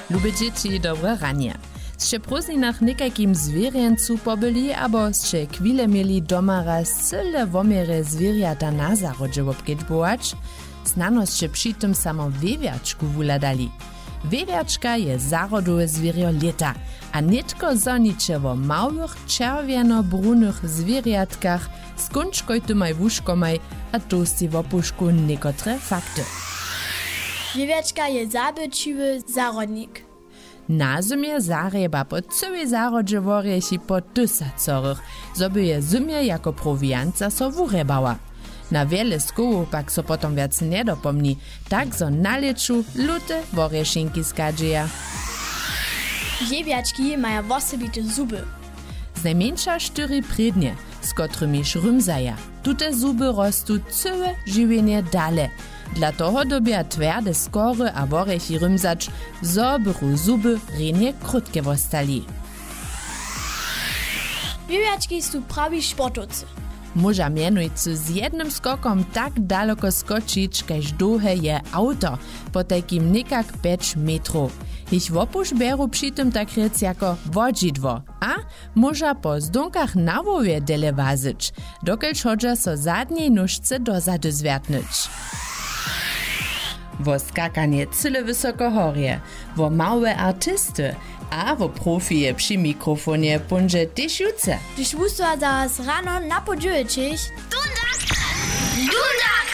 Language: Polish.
Lubię dzieci dobre ranie. Zście prózdninach nekajkim zwierjencu pobyli, abo zście chwile mieli doma raz cyle womierę zwierjata na zarodzie obkedbować, znano zście przy tym samo wiewiaczku wuladali. Wiewiaczka je zarodowe zwierio leta, a nitko zonicze wo małych, czerwieno-brunych zwierjatkach z kunczkojtymaj wuszkomaj, a to si w opuszku niekotre fakty. Wiewiaczka je zabyčiwy zarodnik. Na zimie zareba po całej zarodzie worješi po tysacorych, zoby je zimie jako prowianca so wurebała. Na wiele skołów pak so potom wiac nie dopomni, tak zo na leczu lute worjeszynki skadzieja. Wiewiaczki mają osobite zuby. Znajmniejsza 4 przednie, z którymi szrymzaja. Tute zuby rostu całe żywienie dale. Dla toho dobia twarde skory a worješi rymzacz, zo bychu zuby renie krótkie wostali. Wiewiaczki są prawi sportowcy. Może mianujcy z jednym skokom tak daleko skoczyć, kaž dłuhe je auto, po takim nikak 5 metrów. Ich wopusz beru przy tym tak rec jako wodzidło, a może po zdunkach na wowie dele wazyć, dokelž hodža so zadniej nóżce dozadu zwiertnyć. Wo skakanie cyle wysoko horje, wo małe artysty, a wo profije przy mikrofonie punże też juce. Gdyż wusła zaraz rano na podźwięcić, Dunda!